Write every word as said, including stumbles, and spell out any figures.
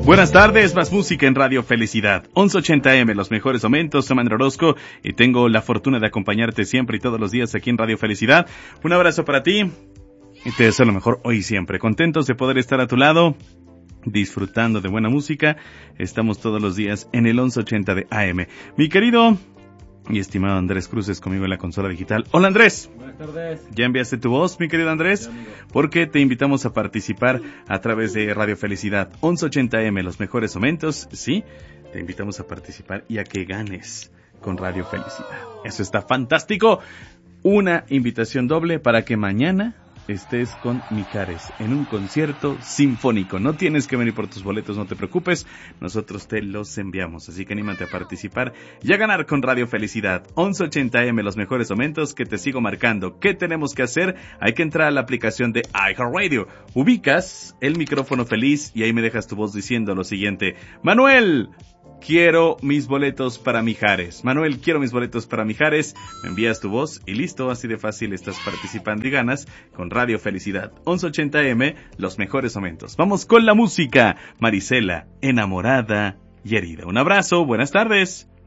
Buenas tardes, más música en Radio Felicidad. once ochenta eme, los mejores momentos. Soy Manuel Orozco y tengo la fortuna de acompañarte siempre y todos los días aquí en Radio Felicidad. Un abrazo para ti y te deseo lo mejor hoy y siempre. Contentos de poder estar a tu lado, disfrutando de buena música. Estamos todos los días en el once ochenta de A M. Mi querido y estimado Andrés Cruces conmigo en la consola digital. Hola Andrés. Buenas tardes. ¿Ya enviaste tu voz, mi querido Andrés? Sí, amigo. Porque te invitamos a participar a través de Radio Felicidad. once ochenta eme, los mejores momentos. Sí, te invitamos a participar y a que ganes con Radio Felicidad. Eso está fantástico. Una invitación doble para que mañana estés con Mijares en un concierto sinfónico. No tienes que venir por tus boletos, no te preocupes, nosotros te los enviamos, así que anímate a participar y a ganar con Radio Felicidad. once ochenta eme, los mejores momentos, que te sigo marcando. ¿Qué tenemos que hacer? Hay que entrar a la aplicación de iHeartRadio, ubicas el micrófono feliz y ahí me dejas tu voz diciendo lo siguiente: Manuel, quiero mis boletos para Mijares. Manuel, quiero mis boletos para Mijares. Me envías tu voz y listo, así de fácil estás participando y ganas con Radio Felicidad. once ochenta eme, los mejores momentos. Vamos con la música. Marisela, enamorada y herida. Un abrazo, buenas tardes.